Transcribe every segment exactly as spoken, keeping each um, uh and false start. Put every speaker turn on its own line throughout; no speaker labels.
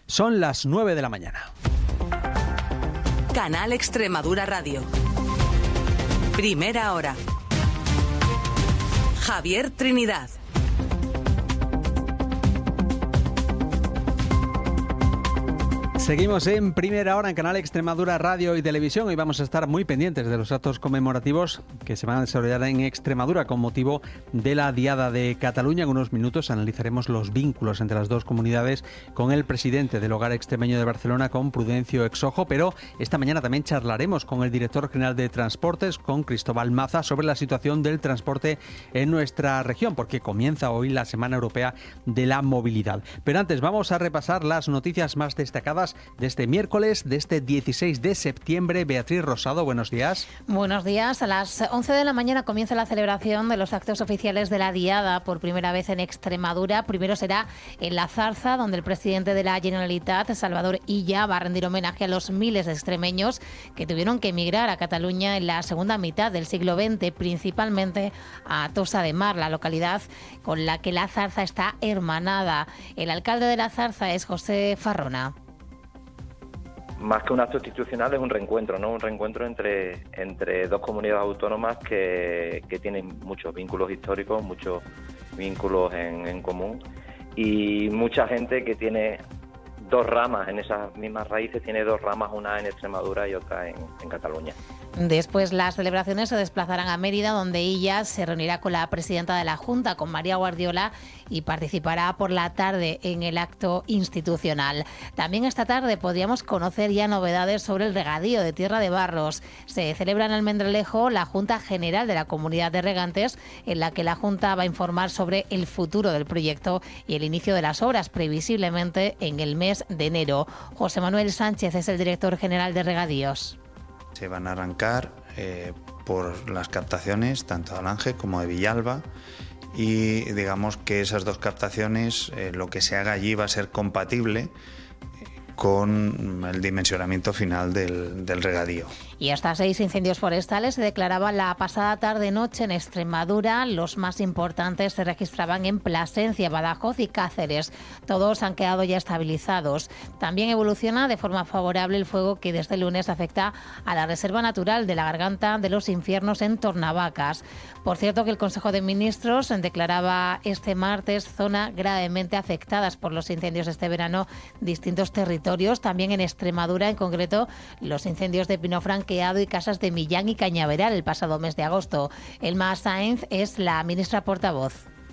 Son las nueve de la mañana.
Canal Extremadura Radio. Primera hora. Javier Trinidad.
Seguimos en Primera Hora en Canal Extremadura Radio y Televisión. Hoy vamos a estar muy pendientes de los actos conmemorativos que se van a desarrollar en Extremadura con motivo de la Diada de Cataluña. En unos minutos analizaremos los vínculos entre las dos comunidades con el presidente del Hogar Extremeño de Barcelona, con Prudencio Exojo, pero esta mañana también charlaremos con el director general de Transportes, con Cristóbal Maza, sobre la situación del transporte en nuestra región, porque comienza hoy la Semana Europea de la Movilidad. Pero antes vamos a repasar las noticias más destacadas de este miércoles, de este dieciséis de septiembre. Beatriz Rosado, buenos días.
Buenos días. A las once de la mañana comienza la celebración de los actos oficiales de la Diada por primera vez en Extremadura. Primero será en La Zarza, donde el presidente de la Generalitat, Salvador Illa, va a rendir homenaje a los miles de extremeños que tuvieron que emigrar a Cataluña en la segunda mitad del siglo veinte, principalmente a Tossa de Mar, la localidad con la que La Zarza está hermanada. El alcalde de La Zarza es José Farrona.
Más que un acto institucional es un reencuentro, ¿no? Un reencuentro entre, entre dos comunidades autónomas que, que tienen muchos vínculos históricos, muchos vínculos en, en común y mucha gente que tiene dos ramas en esas mismas raíces, tiene dos ramas, una en Extremadura y otra en, en Cataluña.
Después las celebraciones se desplazarán a Mérida, donde ella se reunirá con la presidenta de la Junta, con María Guardiola, y participará por la tarde en el acto institucional. También esta tarde podríamos conocer ya novedades sobre el regadío de Tierra de Barros. Se celebra en Almendralejo la Junta General de la Comunidad de Regantes, en la que la Junta va a informar sobre el futuro del proyecto y el inicio de las obras, previsiblemente en el mes de enero. José Manuel Sánchez es el director general de Regadíos.
Se van a arrancar eh, por las captaciones tanto de Alange como de Villalba, y digamos que esas dos captaciones, eh, lo que se haga allí va a ser compatible con el dimensionamiento final del, del regadío.
Y hasta seis incendios forestales se declaraban la pasada tarde-noche en Extremadura. Los más importantes se registraban en Plasencia, Badajoz y Cáceres. Todos han quedado ya estabilizados. También evoluciona de forma favorable el fuego que desde el lunes afecta a la Reserva Natural de la Garganta de los Infiernos en Tornavacas. Por cierto, que el Consejo de Ministros declaraba este martes zona gravemente afectadas por los incendios este verano distintos territorios. También en Extremadura, en concreto, los incendios de Pinofranqueado y Casas de Millán y Cañaveral el pasado mes de agosto. Elma Sáenz es la ministra portavoz.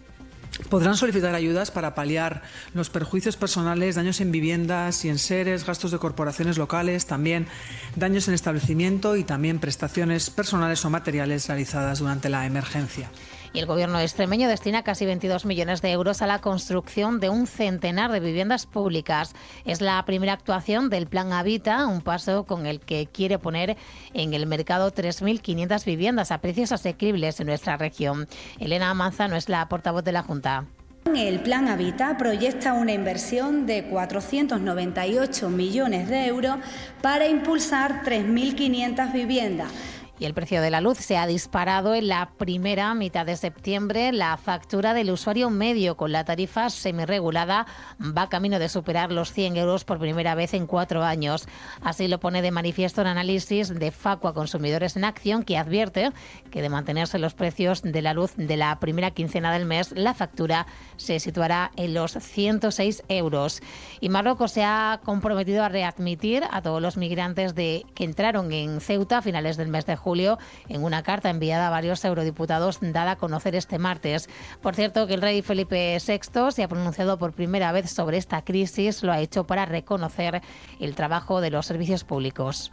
Podrán solicitar ayudas para paliar los perjuicios personales, daños en viviendas y en seres, gastos de corporaciones locales, también daños en establecimiento y también prestaciones personales o materiales realizadas durante la emergencia.
Y el Gobierno extremeño destina casi veintidós millones de euros a la construcción de un centenar de viviendas públicas. Es la primera actuación del Plan Habita, un paso con el que quiere poner en el mercado tres mil quinientas viviendas a precios asequibles en nuestra región. Elena Manzano es la portavoz de la Junta.
El Plan Habita proyecta una inversión de cuatrocientos noventa y ocho millones de euros para impulsar tres mil quinientas viviendas.
Y el precio de la luz se ha disparado en la primera mitad de septiembre. La factura del usuario medio con la tarifa semirregulada va camino de superar los cien euros por primera vez en cuatro años. Así lo pone de manifiesto un análisis de Facua Consumidores en Acción, que advierte que de mantenerse los precios de la luz de la primera quincena del mes, la factura se situará en los ciento seis euros. Y Marruecos se ha comprometido a readmitir a todos los migrantes de, que entraron en Ceuta a finales del mes de julio, en una carta enviada a varios eurodiputados dada a conocer este martes. Por cierto, que el rey Felipe sexto se ha pronunciado por primera vez sobre esta crisis. Lo ha hecho para reconocer el trabajo de los servicios públicos.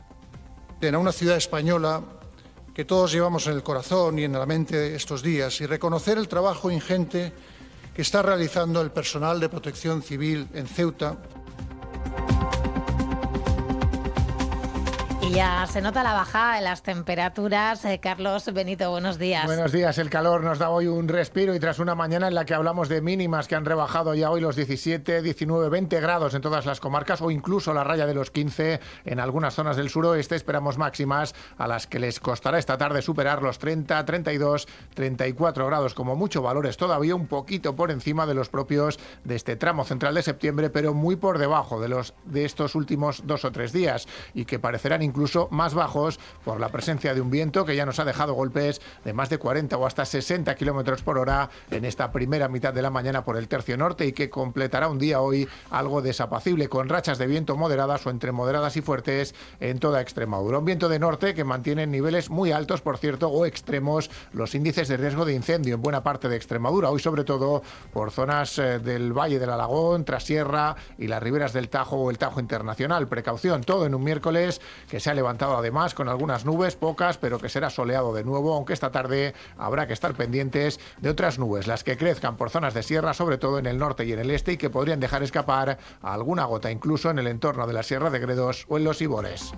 En una ciudad española que todos llevamos en el corazón y en la mente estos días, y reconocer el trabajo ingente que está realizando el personal de protección civil en Ceuta.
Y ya se nota la bajada de las temperaturas. Eh, Carlos Benito, buenos días.
Buenos días. El calor nos da hoy un respiro y tras una mañana en la que hablamos de mínimas que han rebajado ya hoy los diecisiete, diecinueve, veinte grados en todas las comarcas o incluso la raya de los quince en algunas zonas del suroeste, esperamos máximas a las que les costará esta tarde superar los treinta, treinta y dos, treinta y cuatro grados, como mucho valores todavía un poquito por encima de los propios de este tramo central de septiembre, pero muy por debajo de los de estos últimos dos o tres días y que parecerán incluso más bajos por la presencia de un viento que ya nos ha dejado golpes de más de cuarenta o hasta sesenta kilómetros por hora en esta primera mitad de la mañana por el tercio norte y que completará un día hoy algo desapacible con rachas de viento moderadas o entre moderadas y fuertes en toda Extremadura. Un viento de norte que mantiene en niveles muy altos, por cierto, o extremos los índices de riesgo de incendio en buena parte de Extremadura, hoy sobre todo por zonas eh, del Valle del Alagón, Trasierra y las riberas del Tajo o el Tajo Internacional. Precaución, todo en un miércoles que se ha levantado además con algunas nubes, pocas, pero que será soleado de nuevo, aunque esta tarde habrá que estar pendientes de otras nubes, las que crezcan por zonas de sierra, sobre todo en el norte y en el este, y que podrían dejar escapar alguna gota incluso en el entorno de la Sierra de Gredos o en los Ibores.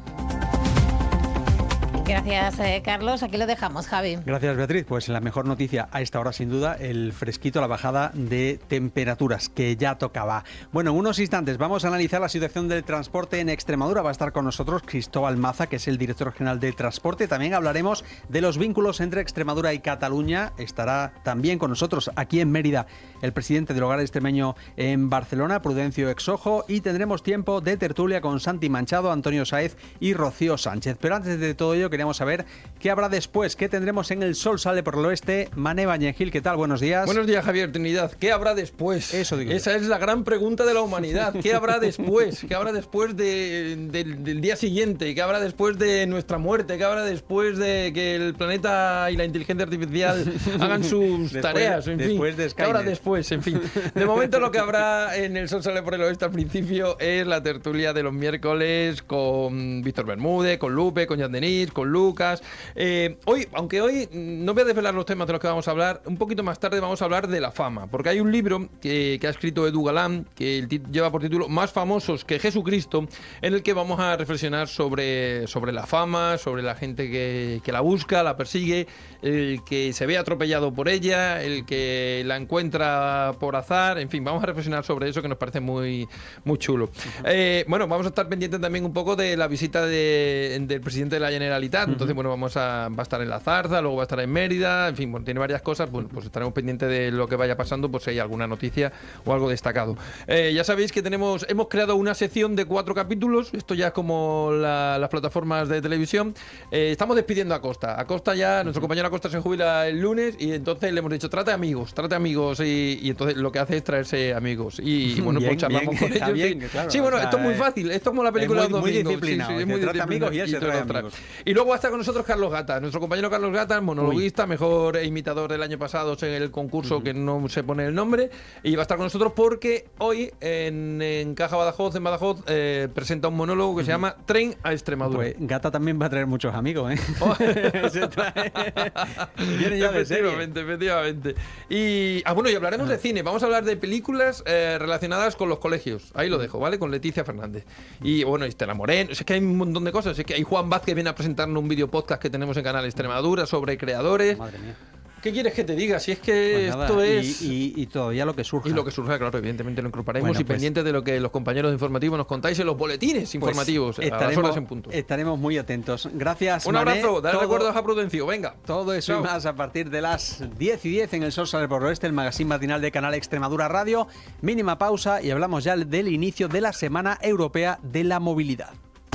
Gracias, eh, Carlos. Aquí lo dejamos, Javi.
Gracias, Beatriz. Pues la mejor noticia a esta hora, sin duda, el fresquito, la bajada de temperaturas, que ya tocaba. Bueno, en unos instantes vamos a analizar la situación del transporte en Extremadura. Va a estar con nosotros Cristóbal Maza, que es el director general de Transporte. También hablaremos de los vínculos entre Extremadura y Cataluña. Estará también con nosotros aquí en Mérida el presidente del Hogar Extremeño en Barcelona, Prudencio Exojo. Y tendremos tiempo de tertulia con Santi Manchado, Antonio Sáez y Rocío Sánchez. Pero antes de todo ello, queríamos saber qué habrá después, qué tendremos en El Sol Sale por el Oeste. Mané Bañegil, ¿qué tal? Buenos días.
Buenos días, Javier Trinidad. ¿Qué habrá después?
Eso digo.
Esa es la gran pregunta de la humanidad. ¿Qué habrá después? ¿Qué habrá después de, de, del día siguiente? ¿Qué habrá después de nuestra muerte? ¿Qué habrá después de que el planeta y la inteligencia artificial hagan sus
después,
tareas? En
después
fin,
de Skynet.
¿Qué habrá después? En fin, de momento lo que habrá en El Sol Sale por el Oeste al principio es la tertulia de los miércoles con Víctor Bermúdez, con Lupe, con Jan Denis, con Lucas. Eh, hoy, aunque hoy no voy a desvelar los temas de los que vamos a hablar, un poquito más tarde vamos a hablar de la fama, porque hay un libro que, que ha escrito Edu Galán, que el lleva por título Más famosos que Jesucristo, en el que vamos a reflexionar sobre, sobre la fama, sobre la gente que, que la busca, la persigue, el que se ve atropellado por ella, el que la encuentra por azar, en fin, vamos a reflexionar sobre eso que nos parece muy, muy chulo. Eh, bueno, vamos a estar pendientes también un poco de la visita de, del presidente de la Generalitat, entonces bueno, vamos a, va a estar en La Zarza, luego va a estar en Mérida, en fin, bueno, tiene varias cosas, bueno, pues estaremos pendientes de lo que vaya pasando, pues si hay alguna noticia o algo destacado. Eh, ya sabéis que tenemos, hemos creado una sección de cuatro capítulos, esto ya es como la, las plataformas de televisión. Eh, estamos despidiendo a Costa. A Costa ya, nuestro compañero Acosta se jubila el lunes y entonces le hemos dicho, trate amigos, trate amigos y, y entonces lo que hace es traerse amigos y, y bueno,
bien,
pues charlamos
bien,
con ellos.
bien,
en fin.
claro,
sí, bueno,
o sea,
esto es muy fácil, esto es como la película
es muy,
de los domingos.
muy disciplinado,
sí, sí, es muy
trata
disciplinado
amigos y él se trae amigos.
Y luego va a estar con nosotros Carlos Gata, nuestro compañero Carlos Gata, monologuista, Uy. mejor imitador del año pasado en el concurso uh-huh. que no se pone el nombre, y va a estar con nosotros porque hoy en, en Caja Badajoz, en Badajoz, eh, presenta un monólogo que uh-huh. se llama Tren a Extremadura.
Pues Gata también va a traer muchos amigos, ¿eh? Oh. se trae... Viene ya de serie.
Efectivamente, efectivamente. Y, ah, bueno, y hablaremos uh-huh. de cine, vamos a hablar de películas eh, relacionadas con los colegios, ahí lo dejo, ¿vale? Con Leticia Fernández. Y bueno, Estela Moreno, es que hay un montón de cosas, es que hay Juan Vázquez que viene a presentarnos un video podcast que tenemos en Canal Extremadura sobre creadores.
Madre mía.
¿Qué quieres que te diga? Si es que pues nada, esto es...
Y, y, y todavía lo que surja.
Y lo que surja, claro, evidentemente lo incorporaremos bueno, y pues, pendientes de lo que los compañeros de informativos nos contáis en los boletines pues informativos estaremos, a las horas en punto.
Estaremos muy atentos. Gracias,
Un
Mané.
abrazo, dale recuerdos a Prudencio, venga.
Todo eso Chao. y más a partir de las diez y diez en El Sol Sale por el Oeste, el magazine matinal de Canal Extremadura Radio. Mínima pausa y hablamos ya del inicio de la Semana Europea de la Movilidad.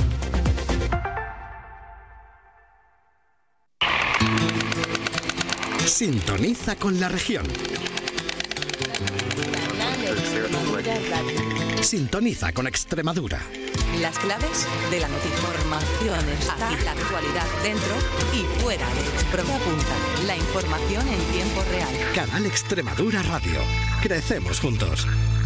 Sintoniza con la región. Sintoniza con Extremadura.
Las claves de la noticia. Información está. Aquí la actualidad dentro y fuera de Extremadura. Punta. La información en tiempo real.
Canal Extremadura Radio. Crecemos juntos.